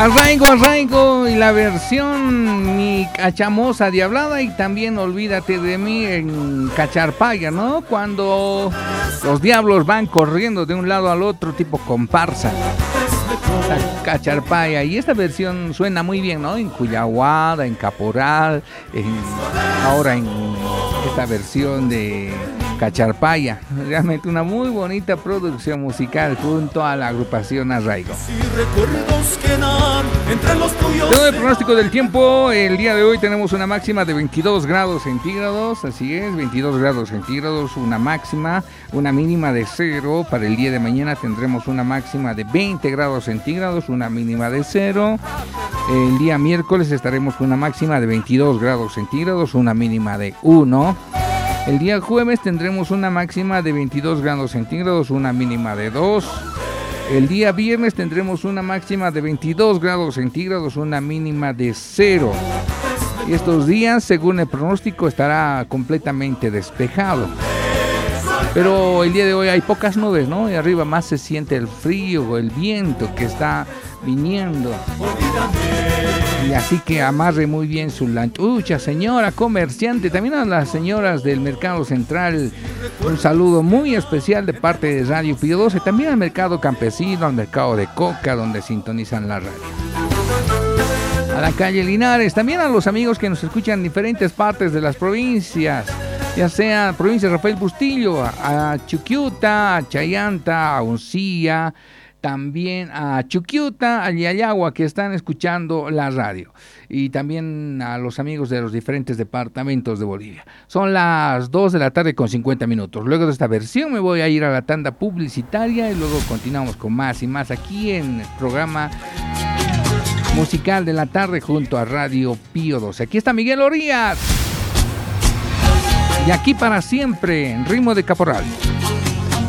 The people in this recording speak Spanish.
Arraigo y la versión Mi Cachamosa Diablada, y también Olvídate de mí en Cacharpaya, ¿no? Cuando los diablos van corriendo de un lado al otro tipo comparsa. La Cacharpaya, y esta versión suena muy bien, ¿no? En Cuyahuada, en Caporal, ahora en esta versión de Cacharpaya. Realmente una muy bonita producción musical junto a la agrupación Arraigo. Todo el pronóstico del tiempo, el día de hoy tenemos una máxima de 22 grados centígrados, así es, 22 grados centígrados, una máxima, una mínima de 0. Para el día de mañana tendremos una máxima de 20 grados centígrados, una mínima de 0. El día miércoles estaremos con una máxima de 22 grados centígrados, una mínima de 1. El día jueves tendremos una máxima de 22 grados centígrados, una mínima de 2. El día viernes tendremos una máxima de 22 grados centígrados, una mínima de 0. Y estos días, según el pronóstico, estará completamente despejado. Pero el día de hoy hay pocas nubes, ¿no? Y arriba más se siente el frío, el viento que está viniendo. Y así que amarre muy bien su lanchucha, señora comerciante. También a las señoras del Mercado Central, un saludo muy especial de parte de Radio Pío 12. También al Mercado Campesino, al Mercado de Coca, donde sintonizan la radio. A la calle Linares, también a los amigos que nos escuchan en diferentes partes de las provincias, ya sea provincia de Rafael Bustillo, a Chuquiuta, a Chayanta, a Uncía, también a Chuquiuta, a Yayagua, que están escuchando la radio, y también a los amigos de los diferentes departamentos de Bolivia. Son las 2 de la tarde con 50 minutos. Luego de esta versión me voy a ir a la tanda publicitaria y luego continuamos con más y más aquí en el programa musical de la tarde junto a Radio Pío 12. Aquí está Miguel Orías. Y aquí para siempre, en ritmo de Caporal.